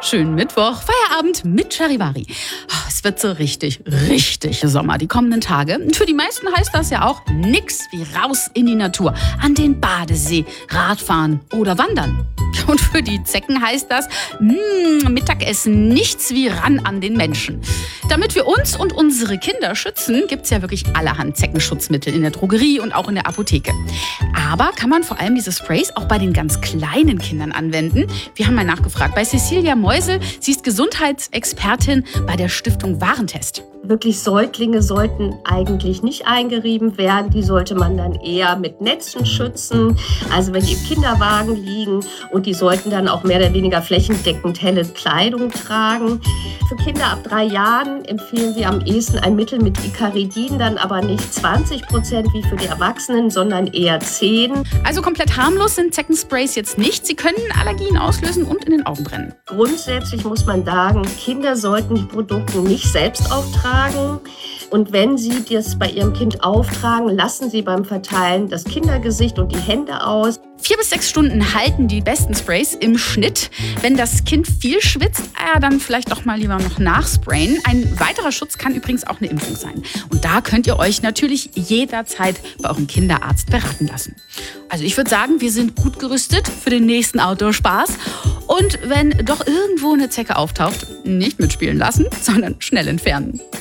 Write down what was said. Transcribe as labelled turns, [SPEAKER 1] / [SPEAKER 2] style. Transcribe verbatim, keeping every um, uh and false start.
[SPEAKER 1] Schönen Mittwoch, Feierabend mit Charivari. Es wird so richtig, richtig Sommer die kommenden Tage. Und für die meisten heißt das ja auch nix wie raus in die Natur, an den Badesee, Radfahren oder Wandern. Und für die Zecken heißt das mh, Mittagessen, nichts wie ran an den Menschen. Damit wir uns und unsere Kinder schützen, gibt es ja wirklich allerhand Zeckenschutzmittel in der Drogerie und auch in der Apotheke. Aber kann man vor allem diese Sprays auch bei den ganz kleinen Kindern anwenden? Wir haben mal nachgefragt bei Cecilia Meusel. Sie ist Gesundheitsexpertin bei der Stiftung Warentest.
[SPEAKER 2] Wirklich Säuglinge sollten eigentlich nicht eingerieben werden. Die sollte man dann eher mit Netzen schützen. Also wenn die im Kinderwagen liegen, und die sollten dann auch mehr oder weniger flächendeckend helle Kleidung tragen. Für Kinder ab drei Jahren empfehlen wir am ehesten ein Mittel mit Icaridin, dann aber nicht zwanzig Prozent wie für die Erwachsenen, sondern eher zehn.
[SPEAKER 1] Also komplett harmlos sind Zeckensprays jetzt nicht. Sie können Allergien auslösen und in den Augen brennen.
[SPEAKER 2] Grundsätzlich muss man sagen, Kinder sollten die Produkte nicht selbst auftragen. Und wenn Sie das bei Ihrem Kind auftragen, lassen Sie beim Verteilen das Kindergesicht und die Hände aus.
[SPEAKER 1] Vier bis sechs Stunden halten die besten Sprays im Schnitt. Wenn das Kind viel schwitzt, ja, dann vielleicht doch mal lieber noch nachsprayen. Ein weiterer Schutz kann übrigens auch eine Impfung sein. Und da könnt ihr euch natürlich jederzeit bei eurem Kinderarzt beraten lassen. Also ich würde sagen, wir sind gut gerüstet für den nächsten Outdoor-Spaß. Und wenn doch irgendwo eine Zecke auftaucht, nicht mitspielen lassen, sondern schnell entfernen.